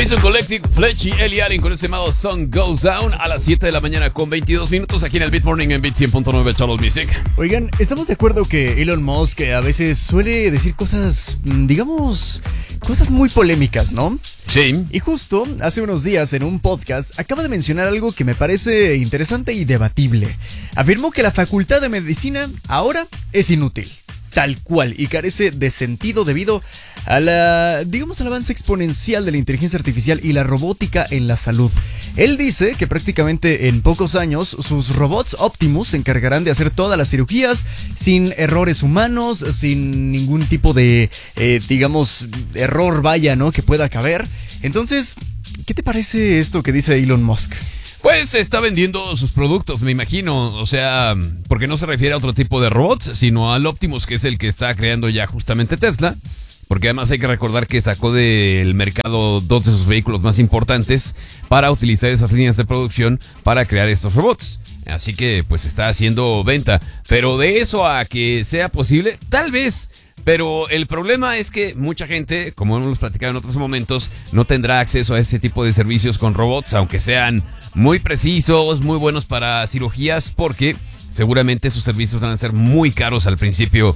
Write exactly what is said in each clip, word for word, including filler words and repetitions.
Mason Collective, Fletch y Ellie Allen con ese llamado Sun Goes Down a las siete de la mañana con veintidós minutos aquí en el Beat Morning en Beat cien punto nueve Charles Music. Oigan, estamos de acuerdo que Elon Musk a veces suele decir cosas, digamos, cosas muy polémicas, ¿no? Sí. Y justo hace unos días en un podcast acaba de mencionar algo que me parece interesante y debatible. Afirmó que la facultad de medicina ahora es inútil. Tal cual, y carece de sentido debido a la, digamos, al avance exponencial de la inteligencia artificial y la robótica en la salud. Él dice que prácticamente en pocos años sus robots Optimus se encargarán de hacer todas las cirugías sin errores humanos, sin ningún tipo de, eh, digamos, error, vaya, ¿no?, que pueda caber. Entonces, ¿qué te parece esto que dice Elon Musk? Pues está vendiendo sus productos, me imagino, o sea, porque no se refiere a otro tipo de robots, sino al Optimus, que es el que está creando ya justamente Tesla, porque además hay que recordar que sacó del mercado dos de sus vehículos más importantes para utilizar esas líneas de producción para crear estos robots. Así que pues está haciendo venta, pero de eso a que sea posible, tal vez. Pero el problema es que mucha gente, como hemos platicado en otros momentos, no tendrá acceso a ese tipo de servicios con robots, aunque sean muy precisos, muy buenos para cirugías, porque seguramente sus servicios van a ser muy caros al principio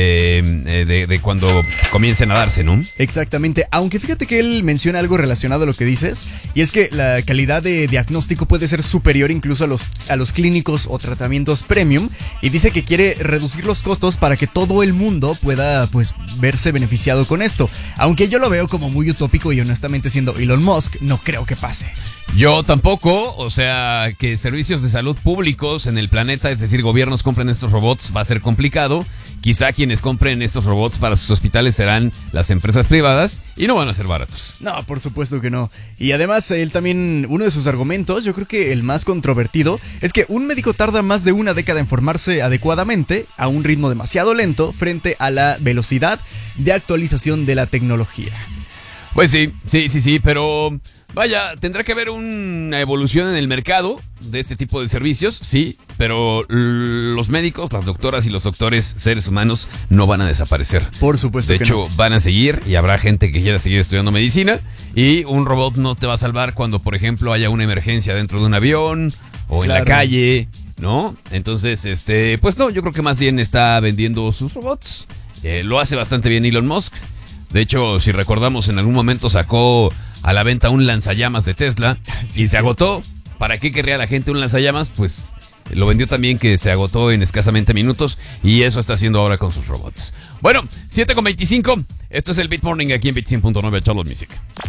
eh, de, de cuando comiencen a darse, ¿no? Exactamente, aunque fíjate que él menciona algo relacionado a lo que dices, y es que la calidad de diagnóstico puede ser superior incluso a los, a los clínicos o tratamientos premium, y dice que quiere reducir los costos para que todo el mundo pueda, pues, verse beneficiado con esto. Aunque yo lo veo como muy utópico y honestamente, siendo Elon Musk, no creo que pase. Yo tampoco, o sea, que servicios de salud públicos en el planeta, es decir, gobiernos compren estos robots, va a ser complicado. Quizá quienes compren estos robots para sus hospitales serán las empresas privadas y no van a ser baratos. No, por supuesto que no. Y además, él también, uno de sus argumentos, yo creo que el más controvertido, es que un médico tarda más de una década en formarse adecuadamente a un ritmo demasiado lento frente a la velocidad de actualización de la tecnología. Pues sí, sí, sí, sí, pero vaya, tendrá que haber una evolución en el mercado de este tipo de servicios, sí, pero los médicos, las doctoras y los doctores, seres humanos, no van a desaparecer. Por supuesto que no. De hecho, van a seguir y habrá gente que quiera seguir estudiando medicina y un robot no te va a salvar cuando, por ejemplo, haya una emergencia dentro de un avión o en Claro. la calle, ¿no? Entonces, este, pues no, yo creo que más bien está vendiendo sus robots. Eh, lo hace bastante bien Elon Musk. De hecho, si recordamos, en algún momento sacó a la venta un lanzallamas de Tesla Sí, y se sí. agotó. ¿Para qué querría la gente un lanzallamas? Pues lo vendió también, que se agotó en escasamente minutos, y eso está haciendo ahora con sus robots. Bueno, siete con veinticinco. Esto es el Beat Morning aquí en Beat cien punto nueve Charles Music.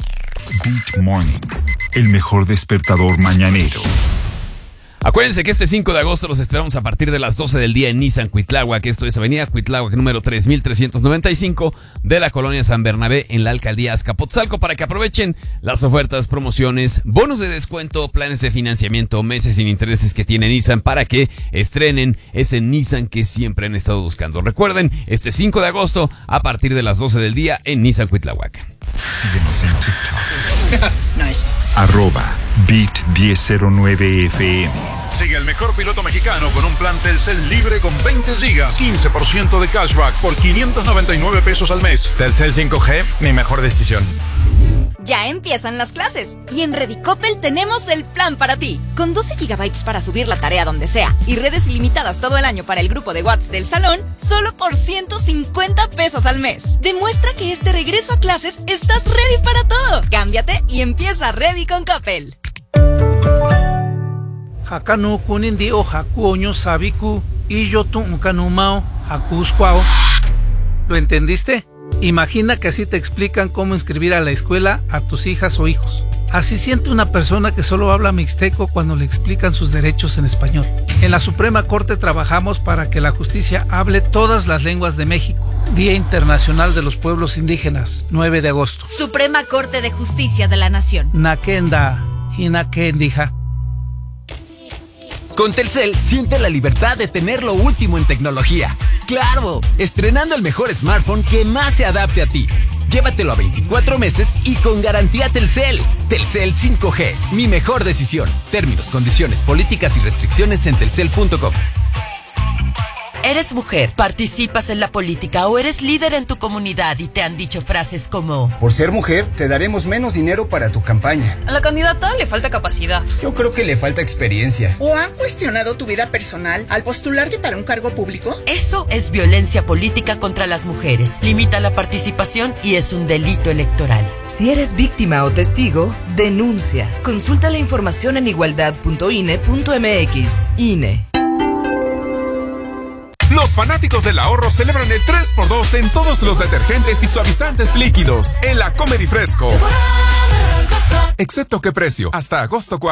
Beat Morning, el mejor despertador mañanero. Acuérdense que este cinco de agosto los esperamos a partir de las doce del día en Nissan Cuitláhuac. Esto es Avenida Cuitláhuac número tres mil trescientos noventa y cinco de la colonia San Bernabé en la alcaldía Azcapotzalco, para que aprovechen las ofertas, promociones, bonos de descuento, planes de financiamiento, meses sin intereses que tiene Nissan para que estrenen ese Nissan que siempre han estado buscando. Recuerden, este cinco de agosto a partir de las doce del día en Nissan Cuitláhuac. Síguenos en TikTok. Nice. Arroba Beat diez cero nueve F M. Sigue el mejor piloto mexicano con un plan Telcel libre con veinte gigas, quince por ciento de cashback por quinientos noventa y nueve pesos al mes. Telcel cinco G, mi mejor decisión. Ya empiezan las clases y en Redicopel tenemos el plan para ti. Con doce gigabytes para subir la tarea donde sea y redes ilimitadas todo el año para el grupo de WhatsApp del salón, solo por ciento cincuenta pesos al mes. Demuestra que este regreso a clases estás ready para todo. Cámbiate y empieza ready con Coppel. Hakanu kunindi o hakuoño sabiku y yo tu unkanumao hakuskwao. ¿Lo entendiste? Imagina que así te explican cómo inscribir a la escuela a tus hijas o hijos. Así siente una persona que solo habla mixteco cuando le explican sus derechos en español. En la Suprema Corte trabajamos para que la justicia hable todas las lenguas de México. Día Internacional de los Pueblos Indígenas, nueve de agosto. Suprema Corte de Justicia de la Nación. Nakenda, hinakendija. Con Telcel, siente la libertad de tener lo último en tecnología. ¡Claro! Estrenando el mejor smartphone que más se adapte a ti. Llévatelo a veinticuatro meses y con garantía Telcel. Telcel cinco G, mi mejor decisión. Términos, condiciones, políticas y restricciones en telcel punto com. Eres mujer, participas en la política o eres líder en tu comunidad y te han dicho frases como: por ser mujer, te daremos menos dinero para tu campaña. A la candidata le falta capacidad. Yo creo que le falta experiencia. ¿O han cuestionado tu vida personal al postularte para un cargo público? Eso es violencia política contra las mujeres. Limita la participación y es un delito electoral. Si eres víctima o testigo, denuncia. Consulta la información en igualdad punto i n e punto m x. I N E. Los fanáticos del ahorro celebran el tres por dos en todos los detergentes y suavizantes líquidos en la Comedy Fresco. Excepto qué precio, hasta agosto cuatro.